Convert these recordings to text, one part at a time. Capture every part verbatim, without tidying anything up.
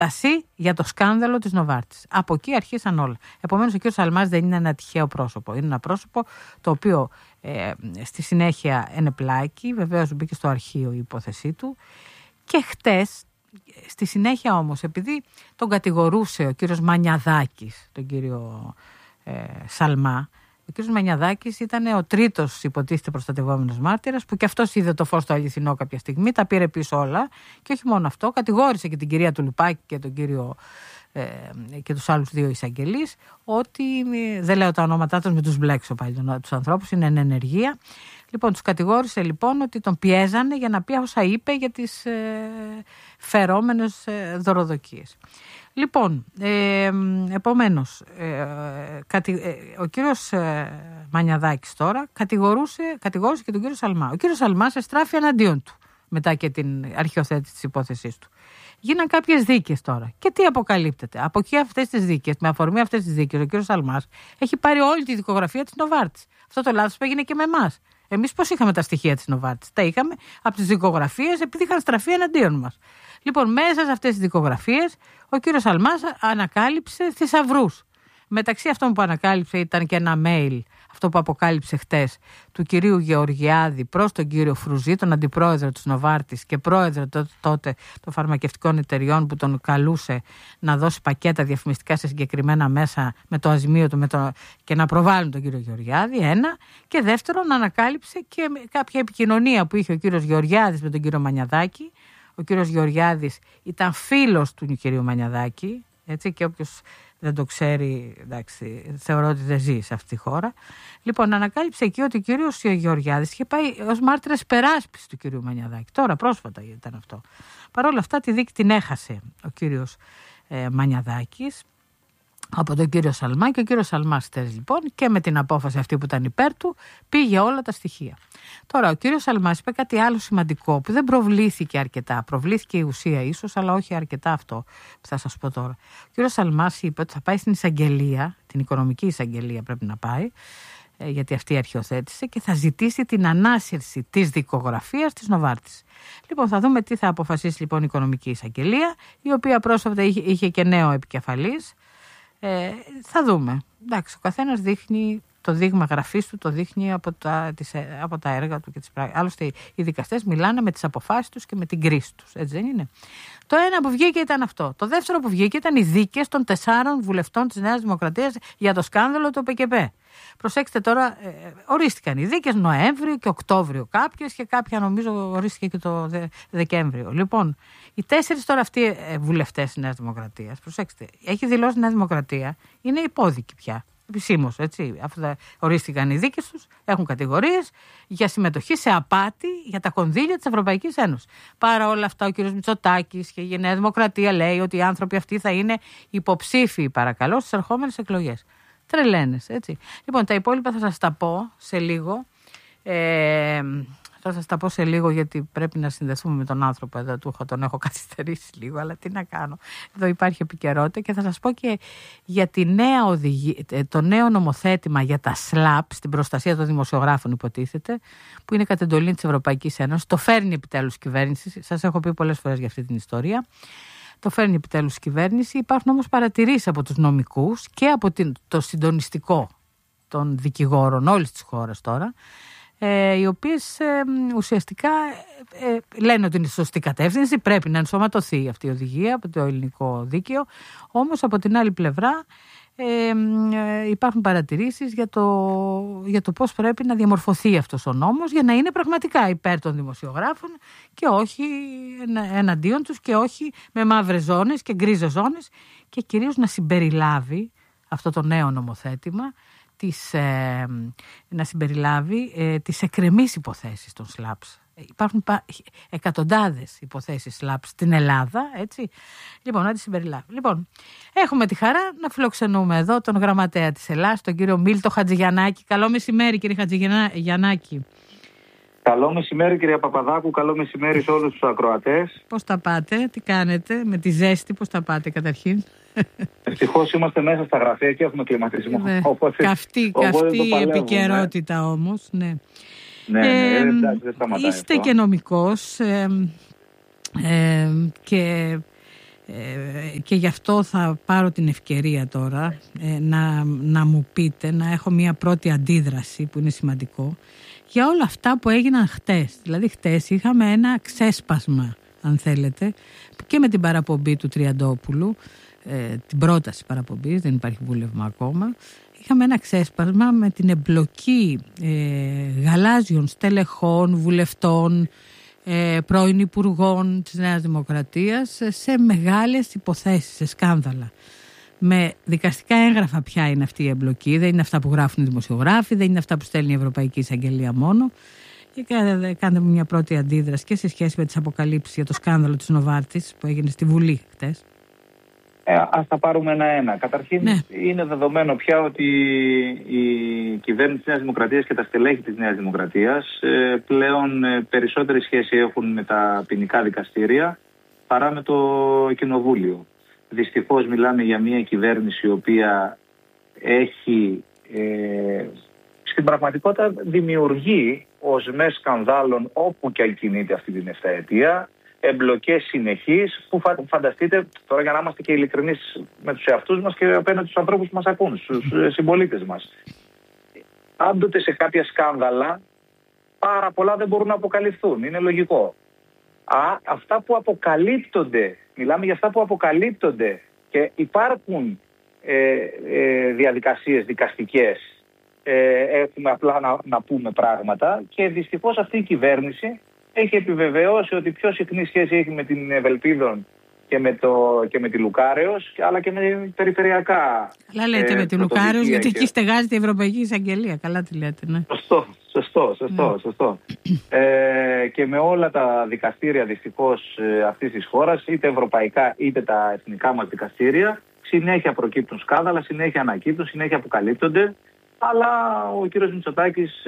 για το σκάνδαλο της Νοβάρτης. Από εκεί αρχίσαν όλα. Επομένως, ο κ. Σαλμάς δεν είναι ένα τυχαίο πρόσωπο. Είναι ένα πρόσωπο το οποίο ε, στη συνέχεια ενεπλάκη, βεβαίως μπήκε στο αρχείο η υπόθεσή του. Και χτες, στη συνέχεια όμως, επειδή τον κατηγορούσε ο κύριος Μανιαδάκης, τον κύριο ε, Σαλμά, ο κύριος Μανιαδάκης ήταν ο τρίτος υποτίθεται προστατευόμενος μάρτυρας, που και αυτός είδε το φως το αληθινό κάποια στιγμή, τα πήρε πίσω όλα και όχι μόνο αυτό, κατηγόρησε και την κυρία Τουλουπάκη και τον κύριο ε, και τους άλλους δύο εισαγγελείς, ότι δεν λέω τα ονόματά τους, με τους μπλέξω πάλι τους ανθρώπους, είναι εν ενεργεία. Λοιπόν, τους κατηγόρησε λοιπόν ότι τον πιέζανε για να πει όσα είπε για τις ε, φερόμενες ε, δωροδοκίες. Λοιπόν, ε, επομένως, ε, κατη, ε, ο κύριος ε, Μανιαδάκης τώρα κατηγορούσε, κατηγόρησε και τον κύριο Σαλμά. Ο κύριος Σαλμάς εστράφει εναντίον του μετά και την αρχιοθέτηση της υπόθεσής του. Γίναν κάποιες δίκες τώρα. Και τι αποκαλύπτεται? Από εκεί αυτές τις δίκες, με αφορμή αυτές τις δίκες, ο κύριος Σαλμάς έχει πάρει όλη τη δικογραφία της Νοβάρτης. Αυτό το λάθος που έγινε και με εμάς. Εμείς πώς είχαμε τα στοιχεία της Νοβάρτης? Τα είχαμε από τις δικογραφίες επειδή είχαν στραφεί εναντίον μας. Λοιπόν, μέσα σε αυτές τις δικογραφίες ο κύριος Σαλμάς ανακάλυψε θησαυρούς. Μεταξύ αυτών που ανακάλυψε ήταν και ένα mail, αυτό που αποκάλυψε χτες, του κυρίου Γεωργιάδη προς τον κύριο Φρουζή, τον αντιπρόεδρο της Νοβάρτης και πρόεδρο τότε των φαρμακευτικών εταιριών, που τον καλούσε να δώσει πακέτα διαφημιστικά σε συγκεκριμένα μέσα με το αζημίωτο με το... και να προβάλλουν τον κύριο Γεωργιάδη, ένα. Και δεύτερον, ανακάλυψε και κάποια επικοινωνία που είχε ο κύριος Γεωργιάδης με τον κύριο Μανιαδάκη. Ο κύριος Γεωργιάδης ήταν φίλος του κυρίου Μανιαδάκη, έτσι, και όποιος δεν το ξέρει, εντάξει, θεωρώ ότι δεν ζει σε αυτή τη χώρα. Λοιπόν, ανακάλυψε εκεί ότι ο κύριος Γεωργιάδης είχε πάει ως μάρτυρας υπεράσπισης του κυρίου Μανιαδάκη. Τώρα, πρόσφατα ήταν αυτό. Παρ' όλα αυτά, τη δίκη την έχασε ο κύριος ε, Μανιαδάκης από τον κύριο Σαλμά, και ο κύριος Σαλμάς λοιπόν, και με την απόφαση αυτή που ήταν υπέρ του, πήγε όλα τα στοιχεία. Τώρα, ο κύριος Σαλμάς είπε κάτι άλλο σημαντικό που δεν προβλήθηκε αρκετά. Προβλήθηκε η ουσία ίσως, αλλά όχι αρκετά αυτό που θα σας πω τώρα. Ο κύριος Σαλμάς είπε ότι θα πάει στην εισαγγελία, την οικονομική εισαγγελία πρέπει να πάει, γιατί αυτή αρχιοθέτησε, και θα ζητήσει την ανάσυρση της δικογραφίας της Νοβάρτης. Λοιπόν, θα δούμε τι θα αποφασίσει λοιπόν η οικονομική εισαγγελία, η οποία πρόσφατα είχε, είχε και νέο επικεφαλής. Ε, θα δούμε. Εντάξει, ο καθένας δείχνει το δείγμα γραφής του, το δείχνει από τα, τις, από τα έργα του και τις πράγματα. Άλλωστε, οι δικαστές μιλάνε με τις αποφάσεις τους και με την κρίση τους. Έτσι δεν είναι? Το ένα που βγήκε ήταν αυτό. Το δεύτερο που βγήκε ήταν οι δίκες των τεσσάρων βουλευτών της Νέας Δημοκρατίας για το σκάνδαλο του ΠΚΠ. Προσέξτε τώρα, ε, ορίστηκαν οι δίκες Νοέμβριο και Οκτώβριο κάποιες, και κάποια νομίζω ορίστηκε και το Δε, Δεκέμβριο. Λοιπόν, οι τέσσερις τώρα αυτοί ε, βουλευτές της Νέας Δημοκρατίας, προσέξτε, έχει δηλώσει η Νέα Δημοκρατία, είναι υπόδικοι πια. Επισήμως, έτσι. Αυτά ορίστηκαν οι δίκες τους, έχουν κατηγορίες για συμμετοχή σε απάτη για τα κονδύλια της Ευρωπαϊκής Ένωσης. Παρά όλα αυτά, ο κ. Μητσοτάκης και η Νέα Δημοκρατία λέει ότι οι άνθρωποι αυτοί θα είναι υποψήφιοι, παρακαλώ, στις ερχόμενες εκλογές. Τρελαίνες, έτσι. Λοιπόν, τα υπόλοιπα θα σας τα πω σε λίγο. Ε, θα σας τα πω σε λίγο, γιατί πρέπει να συνδεθούμε με τον άνθρωπο εδώ, του, τον έχω καθυστερήσει λίγο, αλλά τι να κάνω. Εδώ υπάρχει επικαιρότητα, και θα σας πω και για τη νέα οδηγία, το νέο νομοθέτημα για τα σλαπ, στην προστασία των δημοσιογράφων υποτίθεται, που είναι κατ' εντολή της Ευρωπαϊκής Ένωσης. Το φέρνει επιτέλους η κυβέρνηση, σας έχω πει πολλές φορές για αυτή την ιστορία. Το φέρνει επιτέλους η κυβέρνηση. Υπάρχουν όμως παρατηρήσεις από τους νομικούς και από την, το συντονιστικό των δικηγόρων όλης της χώρας τώρα, ε, οι οποίες ε, ουσιαστικά ε, ε, λένε ότι είναι σωστή κατεύθυνση, πρέπει να ενσωματωθεί αυτή η οδηγία από το ελληνικό δίκαιο. Όμως από την άλλη πλευρά ε, ε, υπάρχουν παρατηρήσεις για το, για το πώς πρέπει να διαμορφωθεί αυτός ο νόμος για να είναι πραγματικά υπέρ των δημοσιογράφων και όχι εναντίον τους, και όχι με μαύρες ζώνες και γκρίζες ζώνες, και κυρίως να συμπεριλάβει αυτό το νέο νομοθέτημα τις, ε, να συμπεριλάβει ε, τις εκκρεμείς υποθέσεις των σλαπς. Υπάρχουν εκατοντάδες υποθέσεις σλαπ στην Ελλάδα, έτσι. Λοιπόν, να τις συμπεριλάβει. Λοιπόν, έχουμε τη χαρά να φιλοξενούμε εδώ τον γραμματέα της Ελλάς, τον κύριο Μίλτο Χατζηγιαννάκη. Καλό μεσημέρι, κύριε Χατζηγιαννάκη. Καλό μεσημέρι, κυρία Παπαδάκου. Καλό μεσημέρι σε όλους τους ακροατές. Πώς τα πάτε, τι κάνετε, με τη ζέστη, πώς τα πάτε καταρχήν? Ευτυχώς είμαστε μέσα στα γραφεία και έχουμε κλιματισμό. Ναι. Οπότε, καυτή καυτή η επικαιρότητα όμως, ναι. Ναι, ναι, ε, εντάξει, δεν σταματάει είστε αυτό. και νομικός ε, ε, και Ε, και γι' αυτό θα πάρω την ευκαιρία τώρα ε, να, να μου πείτε, να έχω μια πρώτη αντίδραση που είναι σημαντικό για όλα αυτά που έγιναν χτες. Δηλαδή χτες είχαμε ένα ξέσπασμα, αν θέλετε, και με την παραπομπή του Τριαντόπουλου, ε, την πρόταση παραπομπής, δεν υπάρχει βούλευμα ακόμα. Είχαμε ένα ξέσπασμα με την εμπλοκή ε, γαλάζιων στελεχών, βουλευτών, ε, πρώην υπουργών της Νέας Δημοκρατίας σε μεγάλες υποθέσεις, σε σκάνδαλα. Με δικαστικά έγγραφα ποια είναι αυτή η εμπλοκή, δεν είναι αυτά που γράφουν οι δημοσιογράφοι, δεν είναι αυτά που στέλνει η Ευρωπαϊκή Εισαγγελία μόνο. Και κάντε μου μια πρώτη αντίδραση και σε σχέση με τις αποκαλύψεις για το σκάνδαλο της Νοβάρτης που έγινε στη Βουλή χτες. Ε, ας τα πάρουμε ένα-ένα. Καταρχήν, ναι. Είναι δεδομένο πια ότι η κυβέρνηση της Νέας Δημοκρατίας και τα στελέχη της Νέας Δημοκρατίας ε, πλέον ε, περισσότερη σχέση έχουν με τα ποινικά δικαστήρια παρά με το Κοινοβούλιο. Δυστυχώς μιλάμε για μια κυβέρνηση η οποία έχει ε, στην πραγματικότητα δημιουργεί οσμές σκανδάλων όπου και αν κινείται αυτή την εφταετία, εμπλοκές συνεχείς που φα, φανταστείτε, τώρα για να είμαστε και ειλικρινείς με τους εαυτούς μας και απέναντι στους ανθρώπους που μας ακούν, στους συμπολίτες μας. Πάντοτε σε κάποια σκάνδαλα πάρα πολλά δεν μπορούν να αποκαλυφθούν, είναι λογικό. Α, αυτά που αποκαλύπτονται, μιλάμε για αυτά που αποκαλύπτονται και υπάρχουν ε, ε, διαδικασίες δικαστικές, ε, έχουμε απλά να, να πούμε πράγματα και δυστυχώς αυτή η κυβέρνηση έχει επιβεβαιώσει ότι πιο συχνή σχέση έχει με την Ευελπίδων και με, το, και με τη Λουκάρεως, αλλά και με περιφερειακά. Καλά λέτε ε, με τη Λουκάρεως, γιατί και... εκεί στεγάζεται η Ευρωπαϊκή Εισαγγελία. Καλά τη λέτε, ναι. Σωστό, σωστό, σωστό, ναι. σωστό. ε, και με όλα τα δικαστήρια δυστυχώς ε, αυτής της χώρας, είτε ευρωπαϊκά είτε τα εθνικά μας δικαστήρια, συνέχεια προκύπτουν σκάνδαλα, συνέχεια ανακύπτουν, συνέχεια αποκαλύπτονται. Αλλά ο κύριος Μητσοτάκης,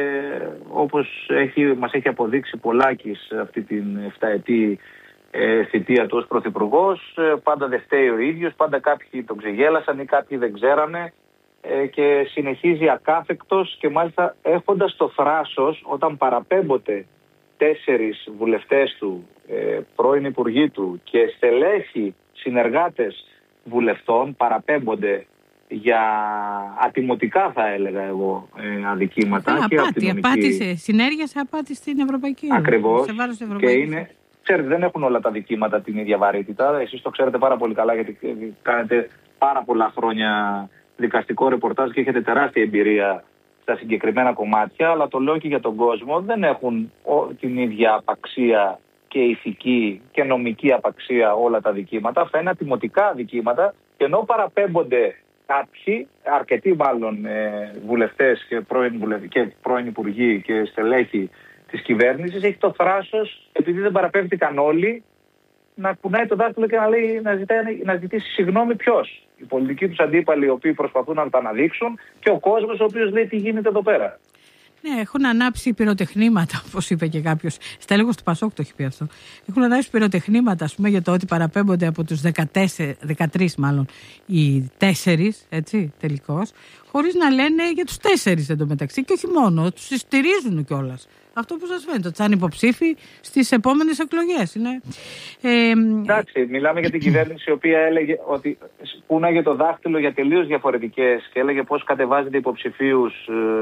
ε, όπως έχει, μας έχει αποδείξει πολλάκις αυτή την εφταετή ε, θητεία του ως πρωθυπουργός, ε, πάντα δεν φταίει ο ίδιος, πάντα κάποιοι τον ξεγέλασαν ή κάποιοι δεν ξέρανε ε, και συνεχίζει ακάθεκτος και μάλιστα έχοντας το θράσος όταν παραπέμπονται τέσσερις βουλευτές του, ε, πρώην υπουργοί του και στελέχοι συνεργάτες βουλευτών παραπέμπονται για ατιμωτικά, θα έλεγα εγώ, ε, αδικήματα. Ε, και απάτη, απάτη σε συνέργεια σε απάτη στην Ευρωπαϊκή Ένωση. Ακριβώς. Σε βάρος της Ευρωπαϊκής. Και είναι, ξέρετε, δεν έχουν όλα τα δικήματα την ίδια βαρύτητα. Εσείς το ξέρετε πάρα πολύ καλά, γιατί κάνετε πάρα πολλά χρόνια δικαστικό ρεπορτάζ και έχετε τεράστια εμπειρία στα συγκεκριμένα κομμάτια. Αλλά το λέω και για τον κόσμο, δεν έχουν την ίδια απαξία και ηθική και νομική απαξία όλα τα δικήματα. Αυτά είναι ατιμωτικά δικήματα και ενώ παραπέμπονται κάποιοι, αρκετοί μάλλον ε, βουλευτές και πρώην, βουλευ... και πρώην υπουργοί και στελέχοι της κυβέρνησης, έχει το θράσος, επειδή δεν παραπέμπτηκαν όλοι, να κουνάει το δάχτυλο και να, λέει, να, ζητάει, να ζητήσει συγγνώμη ποιος. Οι πολιτικοί τους αντίπαλοι, οι οποίοι προσπαθούν να τα αναδείξουν, και ο κόσμος ο οποίος λέει τι γίνεται εδώ πέρα. Ναι, έχουν ανάψει πυροτεχνήματα, όπως είπε και κάποιος. Στέλεχος του Πασόκ το έχει πει αυτό. Έχουν ανάψει πυροτεχνήματα, ας πούμε, για το ότι παραπέμπονται από τους δεκατέσσερις, δεκατρείς μάλλον, οι τέσσερις, έτσι, τελικώς, χωρίς να λένε για τους τέσσερις εντωμεταξύ. Και όχι μόνο, τους στηρίζουν κιόλας. Αυτό που σας φαίνεται, ότι θα είναι υποψήφοι στις επόμενες εκλογές. Είναι, ε, Εντάξει, μιλάμε για την κυβέρνηση η οποία έλεγε ότι πούναγε το δάχτυλο για τελείως διαφορετικές και έλεγε πώς κατεβάζεται υποψηφίους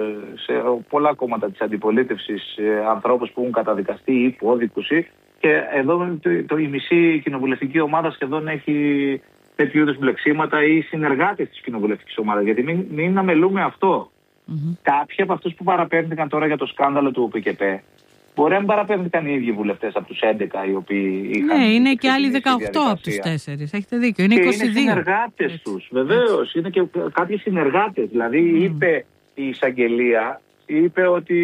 σε πολλά κόμματα της αντιπολίτευσης, ανθρώπους που έχουν καταδικαστεί ή υπόδικους. Και εδώ το, το, η μισή κοινοβουλευτική ομάδα σχεδόν έχει τέτοιου είδους μπλεξίματα ή συνεργάτες της κοινοβουλευτικής ομάδας. Γιατί μην, μην αμελούμε αυτό. Mm-hmm. Κάποιοι από αυτούς που παραπέμπτηκαν τώρα για το σκάνδαλο του ΟΠΚΕΠΕ μπορεί να μην παραπέμπτηκαν οι ίδιοι βουλευτές από τους έντεκα οι οποίοι είχαν. Ναι, είναι και άλλοι δεκαοκτώ από τους τέσσερις. Έχετε δίκιο. Είναι και είκοσι δύο. Είναι συνεργάτες τους. Βεβαίως. Είναι και κάποιοι συνεργάτες. Δηλαδή mm. είπε η εισαγγελία, είπε ότι,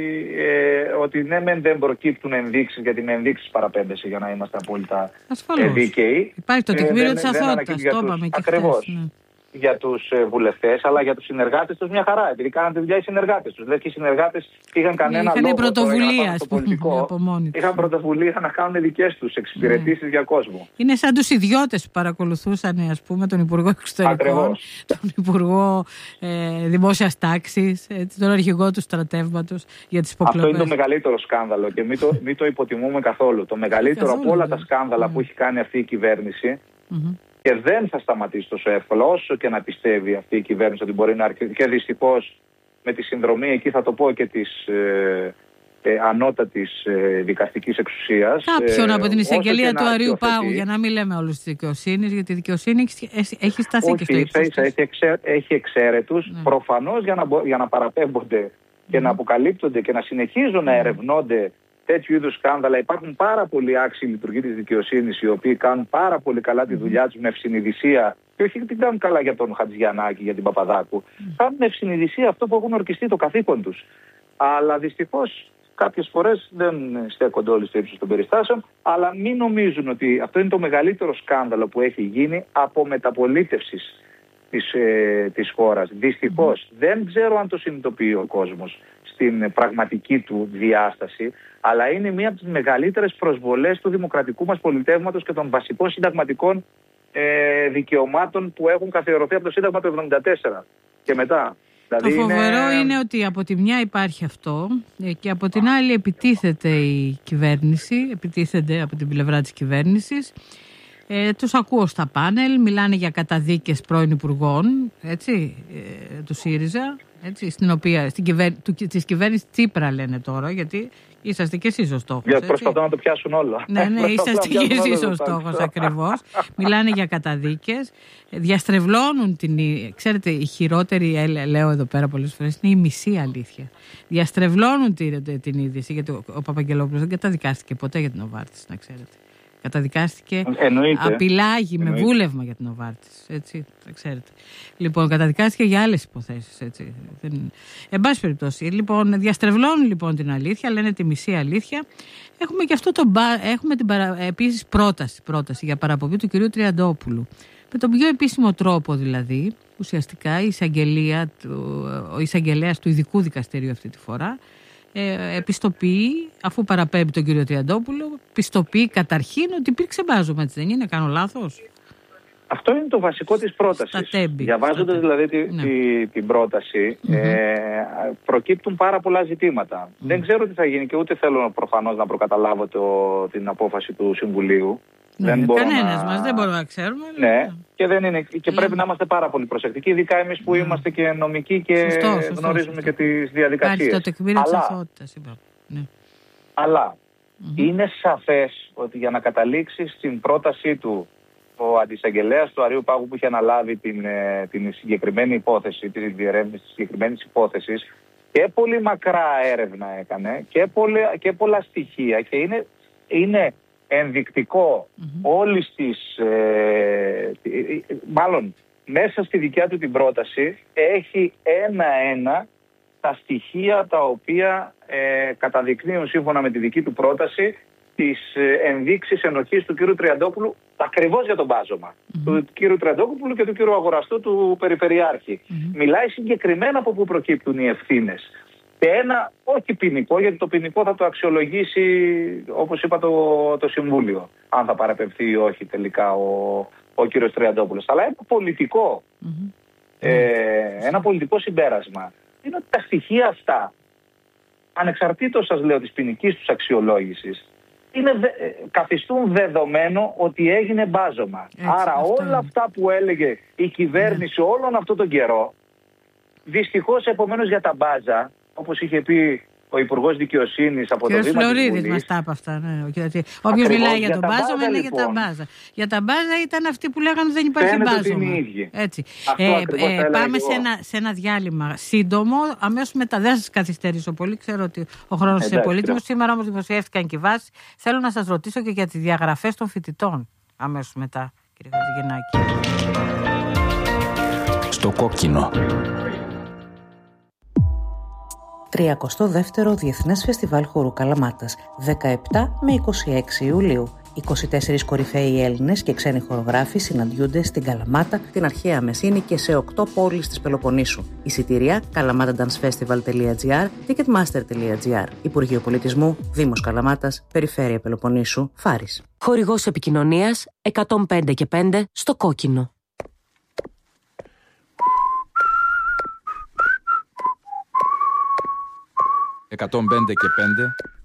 ε, ότι ναι, μεν δεν προκύπτουν ενδείξεις, γιατί με ενδείξεις παραπέμπεσαι για να είμαστε απόλυτα ε, δίκαιοι. Υπάρχει το τεκμήριο ε, της αθωότητας. Το είπαμε και χθες. Ναι. Για τους ε, βουλευτές, αλλά για τους συνεργάτες τους μια χαρά. Επειδή κάναν τη δουλειά οι συνεργάτες τους. Δηλαδή και οι συνεργάτες είχαν κανένα είχαν λόγο πρωτοβουλία, στο πολιτικό. Από μόνοι τους. Είχαν πρωτοβουλία να κάνουν δικές τους εξυπηρετήσεις ναι. για κόσμο. Είναι σαν τους ιδιώτες που παρακολουθούσαν, ας πούμε, τον Υπουργό Εξωτερικών, Ακριβώς. τον Υπουργό ε, Δημόσιας Τάξης, έτσι, τον αρχηγό του στρατεύματος για τις υποκλοπές. Αυτό είναι το μεγαλύτερο σκάνδαλο και μην το, μην το υποτιμούμε καθόλου. Το μεγαλύτερο καθόλου, από όλα τα σκάνδαλα ναι. που έχει κάνει αυτή η κυβέρνηση Mm-hmm. Και δεν θα σταματήσει τόσο εύκολα, όσο και να πιστεύει αυτή η κυβέρνηση ότι μπορεί να έρθει. Και δυστυχώς με τη συνδρομή, εκεί θα το πω, και της ε, ε, ανώτατης ε, δικαστικής εξουσίας. Κάποιον ε, από την εισαγγελία του Αρείου Πάγου, για να μην λέμε όλους της δικαιοσύνης, γιατί η δικαιοσύνη έχει, έχει σταθεί. Όχι, και στο ύψος της. Έχει, εξέ, έχει εξαίρετους, ναι. Προφανώς για να, για να παραπέμπονται και mm. να αποκαλύπτονται και να συνεχίζουν mm. να ερευνώνται τέτοιου είδους σκάνδαλα. Υπάρχουν πάρα πολλοί άξιοι λειτουργοί της δικαιοσύνης, οι οποίοι κάνουν πάρα πολύ καλά τη δουλειά τους με ευσυνειδησία. Και όχι την κάνουν καλά για τον Χατζιαννάκη, για την Παπαδάκου. Mm. Κάνουν με ευσυνειδησία αυτό που έχουν ορκιστεί, το καθήκον τους. Αλλά δυστυχώς κάποιες φορές δεν στέκονται όλοι στο ύψος των περιστάσεων. Αλλά μην νομίζουν ότι αυτό είναι το μεγαλύτερο σκάνδαλο που έχει γίνει από μεταπολίτευσης της, ε, της χώρας. Δυστυχώς mm. δεν ξέρω αν το συνειδητοποιεί ο κόσμος στην πραγματική του διάσταση, αλλά είναι μία από τις μεγαλύτερες προσβολές του δημοκρατικού μας πολιτεύματος και των βασικών συνταγματικών ε, δικαιωμάτων που έχουν καθιερωθεί από το Σύνταγμα του εβδομήντα τέσσερα και μετά. Δηλαδή το φοβερό είναι... είναι ότι από τη μια υπάρχει αυτό και από την άλλη επιτίθεται η κυβέρνηση, επιτίθεται από την πλευρά της κυβέρνησης. Ε, τους ακούω στα πάνελ, μιλάνε για καταδίκες πρώην υπουργών, έτσι, ε, του ΣΥΡΙΖΑ, έτσι, στην οποία, στην κυβέρ, του, της κυβέρνησης Τσίπρα λένε τώρα, γιατί είσαστε και εσείς ο στόχος. Γιατί προσπαθούν να το πιάσουν όλο. Ναι, ναι, είσαστε και εσείς ο στόχος ακριβώς. Μιλάνε για καταδίκες, διαστρεβλώνουν την... Ξέρετε, η χειρότερη, λέω εδώ πέρα πολλές φορές, είναι η μισή αλήθεια. Διαστρεβλώνουν την, την είδηση, γιατί ο, ο Παπαγγελόπουλος δεν καταδικάστηκε ποτέ για την Νοβάρτις, να ξέρετε. Καταδικάστηκε, εννοείται, απειλάγει εννοείται. με βούλευμα για την Νοβάρτις, έτσι, θα ξέρετε. Λοιπόν, καταδικάστηκε για άλλες υποθέσεις, έτσι. Δεν... Εν πάση περιπτώσει, λοιπόν, διαστρεβλώνουν λοιπόν την αλήθεια, λένε τη μισή αλήθεια. Έχουμε και αυτό το μπα... Έχουμε την παρα... επίσης πρόταση, πρόταση για παραπομπή του κυρίου Τριαντόπουλου. Με τον πιο επίσημο τρόπο δηλαδή, ουσιαστικά η εισαγγελία του... ο εισαγγελέας του ειδικού δικαστηρίου αυτή τη φορά, Ε, επιστοποιεί, αφού παραπέμπει τον κύριο Τριαντόπουλο, πιστοποιεί καταρχήν ότι υπήρξε μπάζωμα, έτσι δεν είναι, κάνω λάθος? Αυτό είναι το βασικό της πρότασης. Διαβάζοντας δηλαδή τη, ναι. τη, την πρόταση, mm-hmm. ε, προκύπτουν πάρα πολλά ζητήματα. Mm. Δεν ξέρω τι θα γίνει και ούτε θέλω προφανώς να προκαταλάβω το, την απόφαση του Συμβουλίου. Ναι, δεν κανένας να... μας δεν μπορούμε να ξέρουμε. Ναι, και, δεν είναι, και πρέπει mm. να είμαστε πάρα πολύ προσεκτικοί, ειδικά εμείς που mm. είμαστε και νομικοί και σωστό, σωστό, γνωρίζουμε σωστό. και τις διαδικασίες. Κάτι το τεκμήριο της αθωότητας, είπα. Ναι. Αλλά mm-hmm. είναι σαφές ότι για να καταλήξει στην πρότασή του ο αντισαγγελέας του Αρείου Πάγου, που είχε αναλάβει την, την συγκεκριμένη υπόθεση, τη διερεύνηση της συγκεκριμένης υπόθεσης, και πολύ μακρά έρευνα έκανε και, πολύ, και πολλά στοιχεία, και είναι, είναι ενδεικτικό mm-hmm. όλης της, ε, μάλλον μέσα στη δικιά του την πρόταση έχει ένα-ένα τα στοιχεία τα οποία ε, καταδεικνύουν σύμφωνα με τη δική του πρόταση τις ενδείξεις ενοχής του κύριου Τριαντόπουλου ακριβώς για τον μπάζωμα. Mm-hmm. Του κύριου Τριαντόπουλου και του κύριου Αγοραστού, του Περιφερειάρχη. Mm-hmm. Μιλάει συγκεκριμένα από πού προκύπτουν οι ευθύνες. Και ένα όχι ποινικό, γιατί το ποινικό θα το αξιολογήσει, όπως είπα, το, το Συμβούλιο, αν θα παραπευθεί ή όχι τελικά ο, ο κύριος Τριαντόπουλος. Αλλά ένα πολιτικό, mm-hmm. ε, ένα πολιτικό συμπέρασμα είναι ότι τα στοιχεία αυτά, ανεξαρτήτως σας λέω της ποινικής τους αξιολόγησης, είναι, καθιστούν δεδομένο ότι έγινε μπάζωμα. Έτσι, άρα όλα είναι. Αυτά που έλεγε η κυβέρνηση ναι. όλον αυτόν τον καιρό, δυστυχώς επομένως για τα μπάζα, όπως είχε πει ο Υπουργός Δικαιοσύνης από το Δήμα της Βουλής. Ο Φλωρίδης μας τα είπε αυτά. Ναι. Όποιος μιλάει για τον μπάζα, μιλάει για τα μπάζα. Για τα μπάζα ήταν αυτοί που λέγανε ότι δεν υπάρχει μπάζωμα. Έτσι. Ε, ε, πάμε σε ένα, σε ένα διάλειμμα σύντομο, αμέσως μετά. Δεν σας καθυστερήσω πολύ, ξέρω ότι ο χρόνος είναι πολύτιμος. Σήμερα όμως δημοσιεύτηκαν και οι βάσεις. Θέλω να σας ρωτήσω και για τις διαγραφές των φοιτητών. Αμέσως μετά, κύριε Χατζηγεννάκη. Στο κόκκινο. τριακοστό δεύτερο Διεθνές Φεστιβάλ Χορού Καλαμάτας, δεκαεπτά με είκοσι έξι Ιουλίου. είκοσι τέσσερις κορυφαίοι Έλληνες και ξένοι χορογράφοι συναντιούνται στην Καλαμάτα, την αρχαία Μεσίνη και σε οκτώ πόλεις της Πελοποννήσου. Εισιτήρια καλαμάταντανσφεστιβάλ τελεία τζι άρ, ticketmaster τελεία τζι άρ. Υπουργείο Πολιτισμού, Δήμος Καλαμάτας, Περιφέρεια Πελοποννήσου, Φάρης. Χορηγός επικοινωνίας εκατόν πέντε και πέντε στο κόκκινο. εκατόν πέντε και πέντε